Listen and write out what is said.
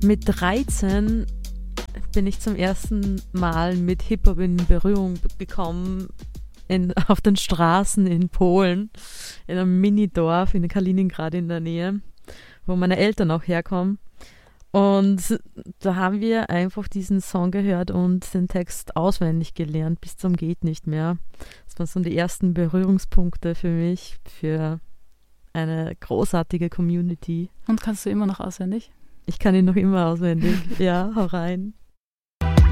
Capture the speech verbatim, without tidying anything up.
Mit dreizehn bin ich zum ersten Mal mit Hip-Hop in Berührung gekommen in, auf den Straßen in Polen, in einem Mini-Dorf in Kaliningrad in der Nähe, wo meine Eltern auch herkommen. Und da haben wir einfach diesen Song gehört und den Text auswendig gelernt, bis zum geht nicht mehr. Das waren so die ersten Berührungspunkte für mich, für eine großartige Community. Und kannst du immer noch auswendig? Ich kann ihn noch immer auswendig. Ja, hau rein.